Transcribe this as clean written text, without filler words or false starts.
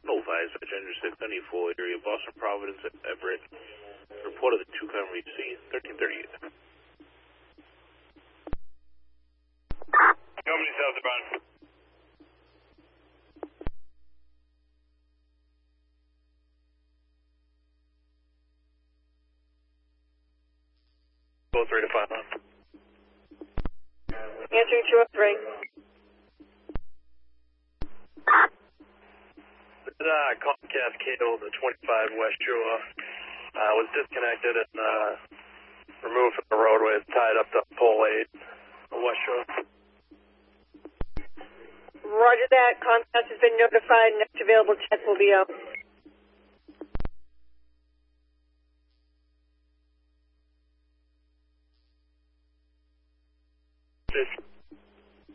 Notified, Search Engine 694, area Boston, Providence, Everett. Report of the 2 gun reach scene, 1338. Company southbound. Both 3 to 5 on. Answering 203. This is Comcast cable, the 25 West Shore. Was disconnected and removed from the roadway. It's tied up to pole 8 on West Shore. Roger that. Comcast has been notified. Next available check will be out.